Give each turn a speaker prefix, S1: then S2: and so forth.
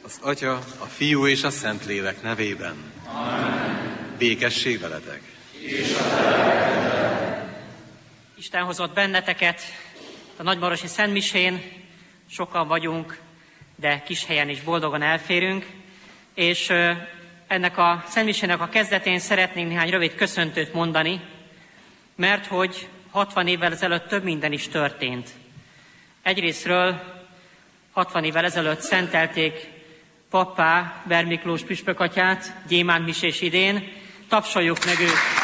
S1: Az Atya, a Fiú és a Szentlélek nevében.
S2: Amen.
S1: Békesség veletek.
S2: És a lelkeddel.
S3: Isten hozott benneteket a nagymarosi szentmisén, sokan vagyunk, de kis helyen is boldogan elférünk, és ennek a szentmisének a kezdetén szeretnénk néhány rövid köszöntőt mondani, mert hogy 60 évvel ezelőtt több minden is történt. Egyrészről 60 évvel ezelőtt szentelték pappá Bermiklós püspökatyát, gyémántmisés idén. Tapsoljuk meg őt!